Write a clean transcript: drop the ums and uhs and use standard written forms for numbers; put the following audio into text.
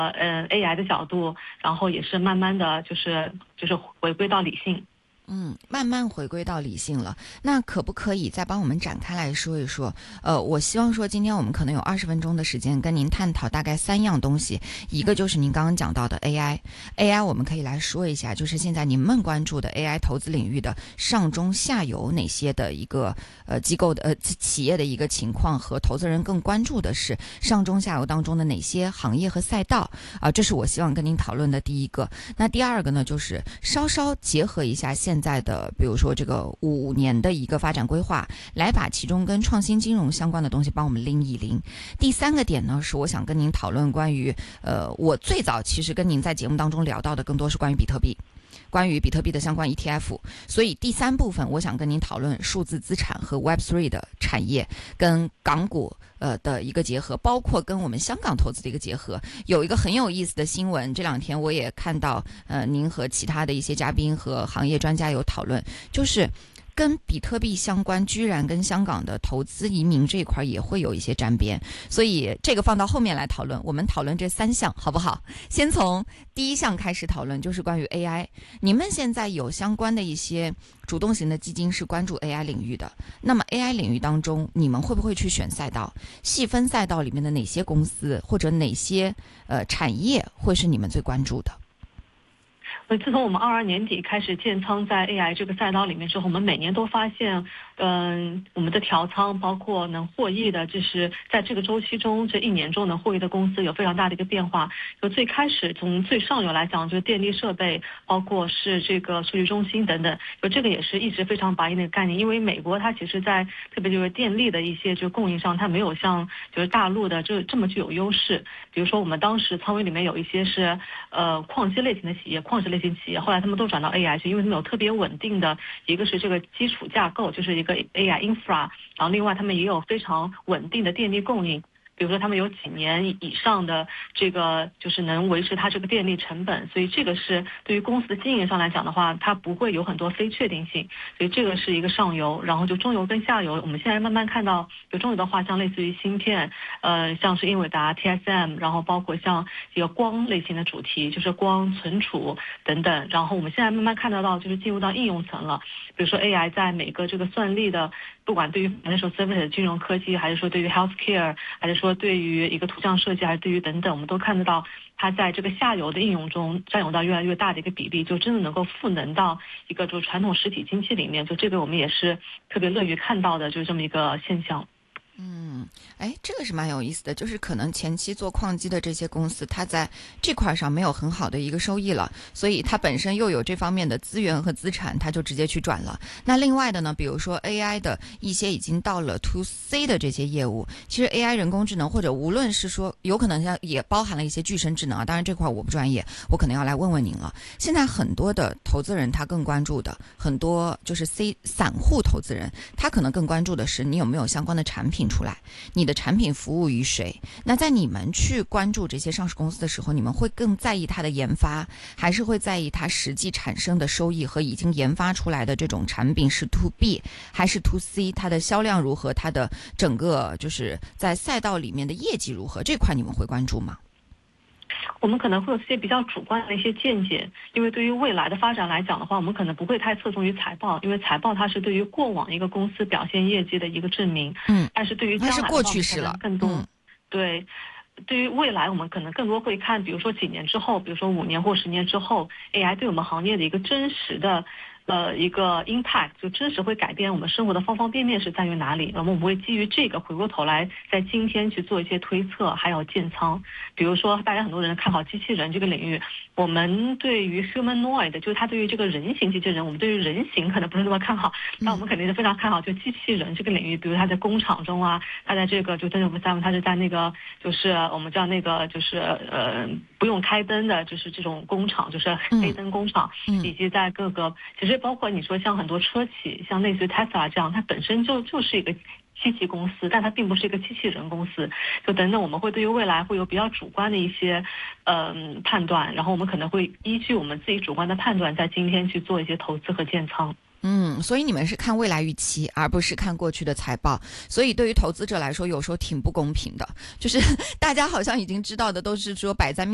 AI 的角度，然后也是慢慢的就是回归到理性。 慢慢回归到理性了。那可不可以再帮我们展开来说一说？我希望说今天我们可能有20分钟的时间跟您探讨大概3样东西，一个就是您刚刚讲到的 AI， 我们可以来说一下，就是现在您们关注的 AI 投资领域的上中下游哪些的一个机构的企业的一个情况，和投资人更关注的是上中下游当中的哪些行业和赛道这是我希望跟您讨论的第一个。那第二个呢，就是稍稍结合一下现在的比如说这个5年的一个发展规划，来把其中跟创新金融相关的东西帮我们拎一拎。第三个点呢，是我想跟您讨论关于我最早其实跟您在节目当中聊到的更多是关于比特币，关于比特币的相关 ETF， 所以第3部分我想跟您讨论数字资产和 Web3 的产业跟港股的一个结合，包括跟我们香港投资的一个结合。有一个很有意思的新闻，这2天我也看到您和其他的一些嘉宾和行业专家有讨论，就是跟比特币相关，居然跟香港的投资移民这一块也会有一些沾边，所以这个放到后面来讨论。我们讨论这3项好不好？先从第1项开始讨论，就是关于 AI。你们现在有相关的一些主动型的基金是关注 AI 领域的，那么 AI 领域当中，你们会不会去选赛道？细分赛道里面的哪些公司或者哪些产业会是你们最关注的？ 自从我们22年底开始建仓在 AI 这个赛道里面之后，我们每年都发现，我们的调仓包括能获益的，就是在这个周期中这1年中能获益的公司有非常大的一个变化。就最开始从最上游来讲，就是电力设备，包括是这个数据中心等等，就这个也是一直非常拔硬的概念。因为美国它其实在特别就是电力的一些就供应上，它没有像就是大陆的这么具有优势。比如说我们当时仓位里面有一些是矿机类型的企业，矿石类型企业，后来他们都转到 AI 去，因为他们有特别稳定的，一个是这个基础架构，就是一个 AI infra， 然后另外他们也有非常稳定的电力供应。比如说他们有几年以上的这个就是能维持它这个电力成本，所以这个是对于公司的经营上来讲的话，它不会有很多非确定性，所以这个是一个上游。然后就中游跟下游，我们现在慢慢看到有中游的话，像类似于芯片，像是英伟达 TSM， 然后包括像一个光类型的主题，就是光存储等等。然后我们现在慢慢看得到就是进入到应用层了，比如说 AI 在每个这个算力的，不管对于 financial service 的金融科技，还是说对于 healthcare， 还是说对于一个图像设计，还是对于等等，我们都看得到它在这个下游的应用中占有到越来越大的一个比例，就真的能够赋能到一个就是传统实体经济里面，就这个我们也是特别乐于看到的，就是这么一个现象。 这个是蛮有意思的，就是可能前期做矿机的这些公司，它在这块上没有很好的一个收益了，所以它本身又有这方面的资源和资产，它就直接去转了。那另外的呢，比如说 AI 的一些已经到了 to C 的这些业务，其实 AI 人工智能或者无论是说有可能像也包含了一些具身智能当然这块我不专业，我可能要来问问您了。现在很多的投资人他更关注的，很多就是 C 散户投资人，他可能更关注的是你有没有相关的产品出来，你的产品服务于谁。那在你们去关注这些上市公司的时候，你们会更在意它的研发，还是会在意它实际产生的收益和已经研发出来的这种产品是 to B 还是 to C， 它的销量如何，它的整个就是在赛道里面的业绩如何，这块你们会关注吗？ 我们可能会有些比较主观的一些见解，因为对于未来的发展来讲的话，我们可能不会太侧重于财报，因为财报它是对于过往一个公司表现业绩的一个证明。但是对于将来的话， 它是过去式了， 更多对。对于未来，我们可能更多会看，比如说几年之后，比如说5年或10年之后 ，AI 对我们行业的一个真实的一个 impact， 就真实会改变我们生活的方方面面是在于哪里。那么我们会基于这个回过头来，在今天去做一些推测，还有建仓。比如说，大家很多人看好机器人这个领域，我们对于 humanoid， 就是它对于这个人形机器人，我们对于人形可能不是那么看好，那我们肯定是非常看好就机器人这个领域。比如它在工厂中啊，它在这个就真正它是在那个就是我们叫那个就是不用开灯的，就是这种工厂，就是黑灯工厂，以及在各个其实包括你说像很多车企，像类似于 Tesla 这样，它本身就是一个机器公司，但它并不是一个机器人公司。就等等，我们会对于未来会有比较主观的一些判断，然后我们可能会依据我们自己主观的判断，在今天去做一些投资和建仓。 所以你们是看未来预期，而不是看过去的财报。所以对于投资者来说，有时候挺不公平的，就是大家好像已经知道的都是说摆在面